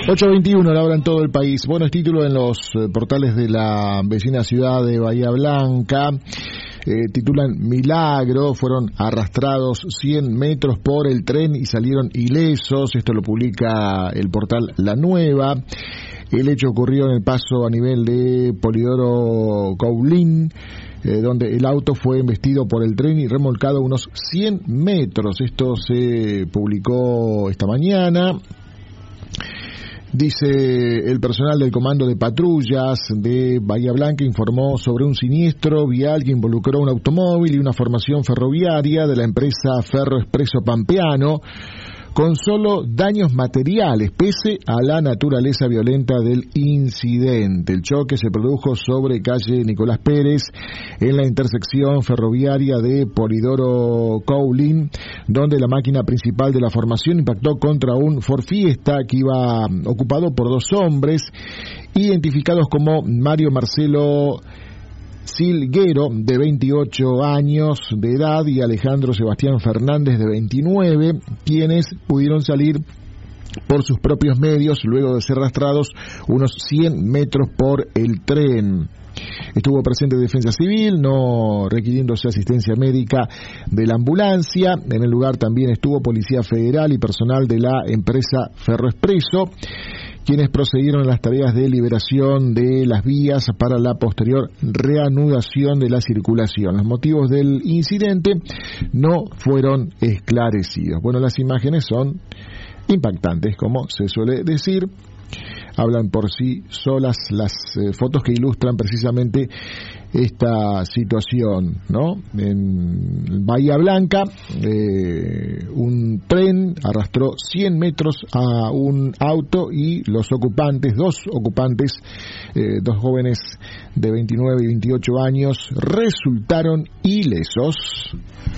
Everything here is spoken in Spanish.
8:21, la hora en todo el país. Bueno, es título en los portales de la vecina ciudad de Bahía Blanca. Titulan Milagro, fueron arrastrados 100 metros por el tren y salieron ilesos. Esto lo publica el portal La Nueva. El hecho ocurrió en el paso a nivel de Polidoro Coulín, donde el auto fue embestido por el tren y remolcado unos 100 metros. Esto se publicó esta mañana. Dice, el personal del Comando de Patrullas de Bahía Blanca informó sobre un siniestro vial que involucró un automóvil y una formación ferroviaria de la empresa Ferro Expreso Pampeano, con solo daños materiales, pese a la naturaleza violenta del incidente. El choque se produjo sobre calle Nicolás Pérez, en la intersección ferroviaria de Polidoro Coulín, donde la máquina principal de la formación impactó contra un Ford Fiesta que iba ocupado por dos hombres, identificados como Mario Marcelo Silguero, de 28 años de edad, y Alejandro Sebastián Fernández, de 29, quienes pudieron salir por sus propios medios luego de ser arrastrados unos 100 metros por el tren. Estuvo presente Defensa Civil, no requiriéndose asistencia médica de la ambulancia. En el lugar también estuvo Policía Federal y personal de la empresa Ferro Expreso, quienes procedieron a las tareas de liberación de las vías para la posterior reanudación de la circulación. Los motivos del incidente no fueron esclarecidos. Bueno, las imágenes son impactantes, como se suele decir. Hablan por sí solas las fotos que ilustran precisamente esta situación, ¿no? En Bahía Blanca, un tren arrastró 100 metros a un auto y los ocupantes, dos jóvenes de 29 y 28 años, resultaron ilesos.